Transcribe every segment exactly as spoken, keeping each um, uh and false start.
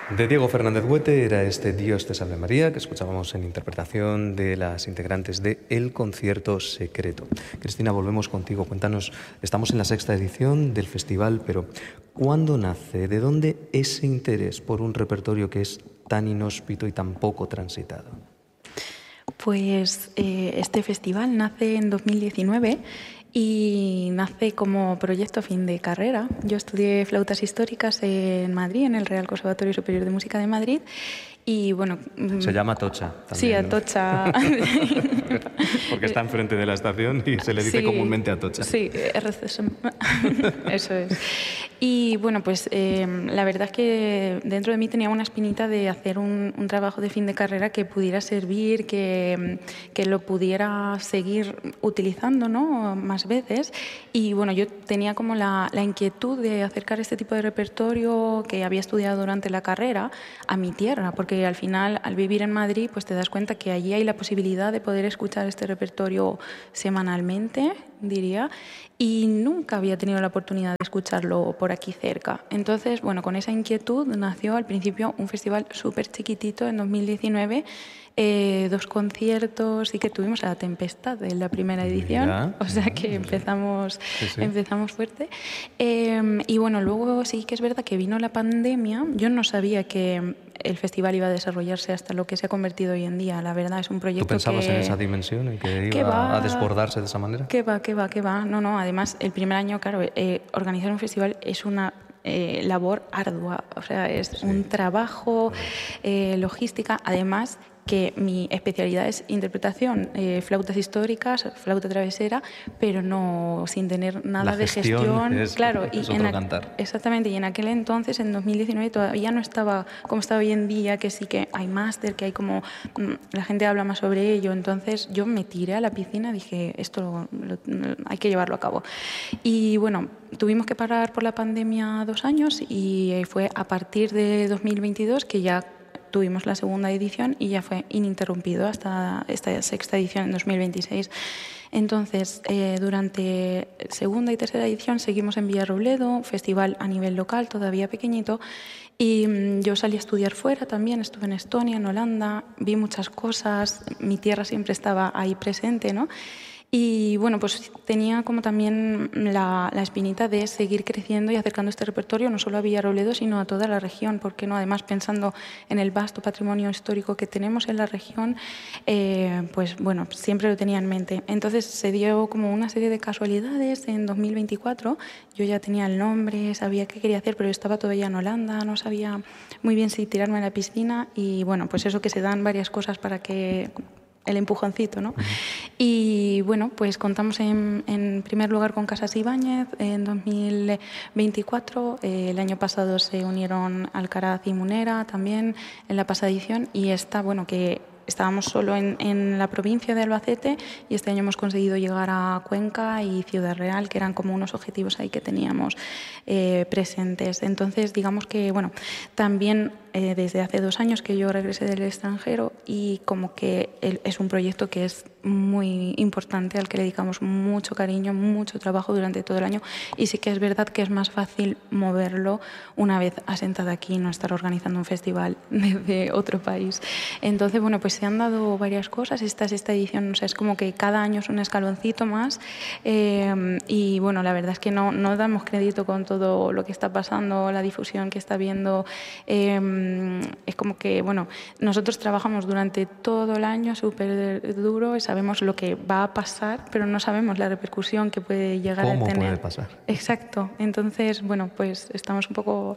De Diego Fernández Huete era este Dios te salve María, que escuchábamos en interpretación de las integrantes de El Concierto Secreto. Cristina, volvemos contigo. Cuéntanos, estamos en la sexta edición del festival, pero ¿cuándo nace? ¿De dónde ese interés por un repertorio que es tan inhóspito y tan poco transitado? Pues eh, este festival nace en dos mil diecinueve y nace como proyecto a fin de carrera. Yo estudié flautas históricas en Madrid, en el Real Conservatorio Superior de Música de Madrid. Y bueno, se llama Atocha también, sí, Atocha, ¿no? Porque está enfrente de la estación y se le dice sí, comúnmente Atocha. Sí, R C S M. Eso es. Y bueno, pues eh, la verdad es que dentro de mí tenía una espinita de hacer un, un trabajo de fin de carrera que pudiera servir, que, que lo pudiera seguir utilizando, ¿no?, más veces. Y bueno, yo tenía como la, la inquietud de acercar este tipo de repertorio que había estudiado durante la carrera a mi tierra, porque que al final, al vivir en Madrid, pues te das cuenta que allí hay la posibilidad de poder escuchar este repertorio semanalmente, diría, y nunca había tenido la oportunidad de escucharlo por aquí cerca. Entonces, bueno, con esa inquietud nació al principio un festival súper chiquitito en dos mil diecinueve, eh, dos conciertos y que tuvimos a La Tempestad en la primera edición, Mira. o sea que empezamos, sí, sí. empezamos fuerte. Eh, y bueno, luego sí que es verdad que vino la pandemia. Yo no sabía que el festival iba a desarrollarse hasta lo que se ha convertido hoy en día. La verdad es un proyecto que... ¿Tú pensabas que, en esa dimensión, en que que iba va, a desbordarse de esa manera? Que va, que va, que va. No, no, además el primer año, claro, eh, organizar un festival es una eh, labor ardua, o sea, es sí. un trabajo, eh, logística, además que mi especialidad es interpretación, eh, flautas históricas, flauta travesera, pero no sin tener nada La de gestión gestión. Es, claro, es y otro en cantar. Exactamente, y en aquel entonces, en dos mil diecinueve, todavía no estaba como está hoy en día, que sí que hay máster, que hay como... la gente habla más sobre ello. Entonces yo me tiré a la piscina, dije, esto lo, lo, hay que llevarlo a cabo. Y bueno, tuvimos que parar por la pandemia dos años y fue a partir de dos mil veintidós que ya tuvimos la segunda edición y ya fue ininterrumpido hasta esta sexta edición en dos mil veintiséis. Entonces, eh, durante segunda y tercera edición seguimos en Villarrobledo, festival a nivel local, todavía pequeñito, y mmm, yo salí a estudiar fuera también, estuve en Estonia, en Holanda, vi muchas cosas, mi tierra siempre estaba ahí presente, ¿no? Y bueno, pues tenía como también la, la espinita de seguir creciendo y acercando este repertorio no solo a Villarrobledo, sino a toda la región, porque no, además pensando en el vasto patrimonio histórico que tenemos en la región, eh, pues bueno, siempre lo tenía en mente. Entonces se dio como una serie de casualidades en dos mil veinticuatro, yo ya tenía el nombre, sabía qué quería hacer, pero estaba todavía en Holanda, no sabía muy bien si tirarme a la piscina y bueno, pues eso que se dan varias cosas para que... el empujoncito, ¿no? Uh-huh. Y bueno, pues contamos en, en primer lugar con Casas Ibáñez en dos mil veinticuatro. Eh, el año pasado se unieron Alcaraz y Munera también en la pasada edición y esta, bueno, que estábamos solo en, en la provincia de Albacete y este año hemos conseguido llegar a Cuenca y Ciudad Real, que eran como unos objetivos ahí que teníamos eh, presentes. Entonces, digamos que, bueno, también eh, desde hace dos años que yo regresé del extranjero y como que el, es un proyecto que es muy importante, al que le dedicamos mucho cariño, mucho trabajo durante todo el año y sí que es verdad que es más fácil moverlo una vez asentada aquí, no estar organizando un festival desde otro país. Entonces, bueno, pues se han dado varias cosas. Esta es esta edición, o sea, es como que cada año es un escaloncito más eh, y bueno, la verdad es que no, no damos crédito con todo lo que está pasando, la difusión que está habiendo. Eh, es como que, bueno, nosotros trabajamos durante todo el año súper duro, sabemos lo que va a pasar, pero no sabemos la repercusión que puede llegar ¿Cómo a tener. ¿Cómo puede pasar? Exacto. Entonces, bueno, pues estamos un poco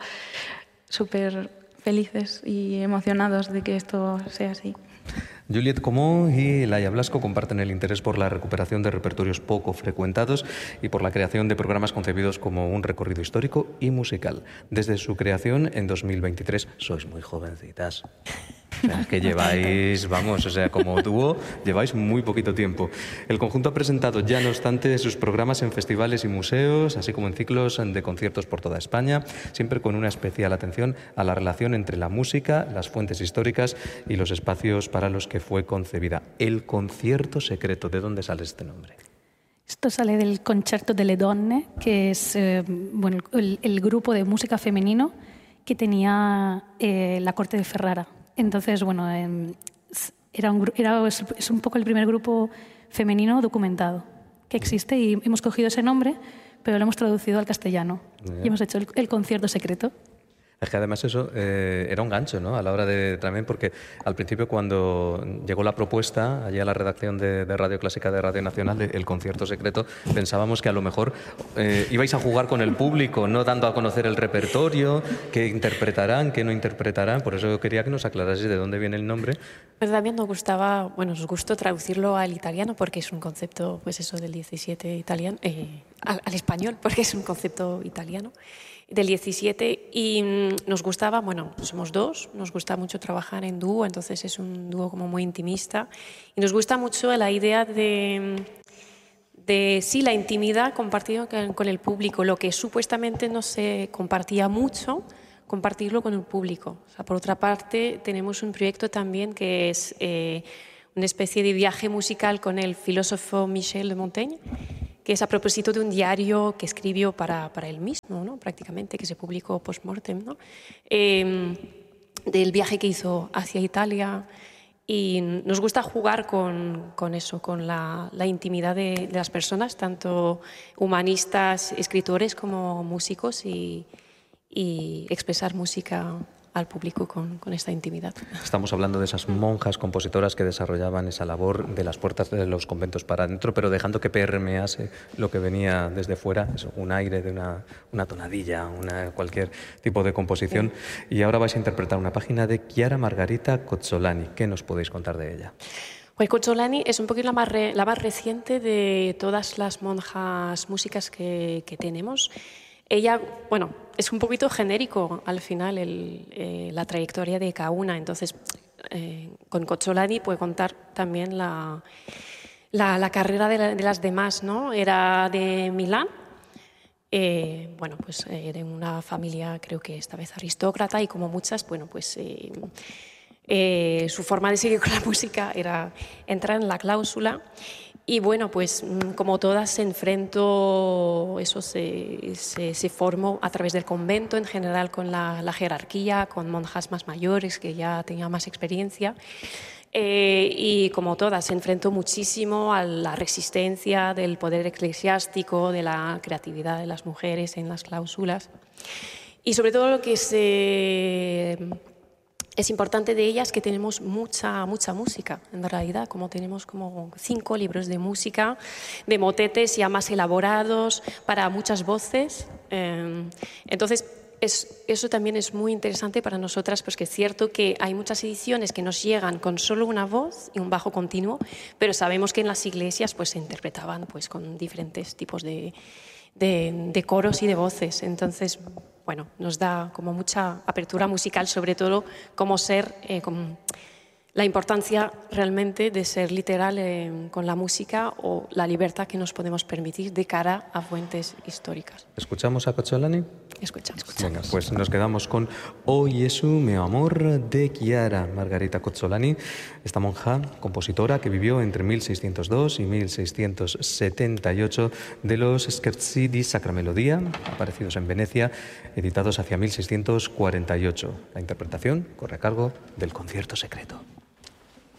súper felices y emocionados de que esto sea así. Juliet Comó y Laia Blasco comparten el interés por la recuperación de repertorios poco frecuentados y por la creación de programas concebidos como un recorrido histórico y musical. Desde su creación en dos mil veintitrés, sois muy jovencitas. O sea, que lleváis, vamos, o sea, como dúo, lleváis muy poquito tiempo. El conjunto ha presentado ya, no obstante, sus programas en festivales y museos, así como en ciclos de conciertos por toda España, siempre con una especial atención a la relación entre la música, las fuentes históricas y los espacios para los que fue concebida. El Concierto Secreto, ¿de dónde sale este nombre? Esto sale del Concerto delle Donne, que es eh, bueno, el, el grupo de música femenino que tenía eh, la corte de Ferrara. Entonces, bueno, eh, era un, era, es un poco el primer grupo femenino documentado que existe y hemos cogido ese nombre, pero lo hemos traducido al castellano. Bien. Y hemos hecho el, el concierto secreto. Es que además eso eh, era un gancho, ¿no? A la hora de también, porque al principio cuando llegó la propuesta allí a la redacción de, de Radio Clásica de Radio Nacional, el concierto secreto, pensábamos que a lo mejor eh, ibais a jugar con el público, no dando a conocer el repertorio, qué interpretarán, qué no interpretarán. Por eso yo quería que nos aclaraseis de dónde viene el nombre. Pero también nos gustaba, bueno, nos gustó traducirlo al italiano porque es un concepto, pues eso del diecisiete italiano, eh, al, al español porque es un concepto italiano. Del diecisiete y nos gustaba, bueno, somos dos, nos gusta mucho trabajar en dúo, entonces es un dúo como muy intimista y nos gusta mucho la idea de, de sí, la intimidad compartida con el público, lo que supuestamente no se compartía mucho, compartirlo con el público. O sea, por otra parte, tenemos un proyecto también que es eh, una especie de viaje musical con el filósofo Michel de Montaigne, que es a propósito de un diario que escribió para, para él mismo, ¿no? Prácticamente, que se publicó post-mortem, ¿no? Eh, del viaje que hizo hacia Italia. Y nos gusta jugar con, con eso, con la, la intimidad de, de las personas, tanto humanistas, escritores como músicos, y, y expresar música al público con, con esta intimidad. Estamos hablando de esas monjas compositoras que desarrollaban esa labor de las puertas de los conventos para adentro, pero dejando que permease lo que venía desde fuera, eso, un aire de una, una tonadilla, una, cualquier tipo de composición. Sí. Y ahora vais a interpretar una página de Chiara Margarita Cozzolani. ¿Qué nos podéis contar de ella? Pues Cozzolani es un poquito la más, re, la más reciente de todas las monjas músicas que, que tenemos. Ella, bueno, es un poquito genérico al final el, eh, la trayectoria de cada una, entonces eh, con Cozzolani puede contar también la, la, la carrera de, la, de las demás, ¿no? Era de Milán, eh, bueno, pues eh, de una familia creo que esta vez aristócrata y como muchas, bueno, pues eh, eh, su forma de seguir con la música era entrar en la cláusula. Y bueno, pues como todas se enfrentó, eso se, se, se formó a través del convento, en general con la, la jerarquía, con monjas más mayores que ya tenían más experiencia. Eh, y como todas, se enfrentó muchísimo a la resistencia del poder eclesiástico, de la creatividad de las mujeres en las cláusulas. Y sobre todo lo que se... Es importante de ellas que tenemos mucha, mucha música, en realidad, como tenemos como cinco libros de música, de motetes ya más elaborados para muchas voces. Entonces, es, eso también es muy interesante para nosotras, porque es cierto que hay muchas ediciones que nos llegan con solo una voz y un bajo continuo, pero sabemos que en las iglesias pues, se interpretaban pues, con diferentes tipos de, de, de coros y de voces. Entonces, bueno, nos da como mucha apertura musical, sobre todo como ser, eh, como la importancia realmente de ser literal eh, con la música o la libertad que nos podemos permitir de cara a fuentes históricas. ¿Escuchamos a Cozzolani? Escuchamos. Venga, pues nos quedamos con O Jesús, mi amor, de Chiara Margarita Cozzolani, esta monja compositora que vivió entre mil seiscientos dos y mil seiscientos setenta y ocho, de los Scherzi di Sacra Melodia, aparecidos en Venecia, editados hacia mil seiscientos cuarenta y ocho. La interpretación corre a cargo del Concierto Secreto.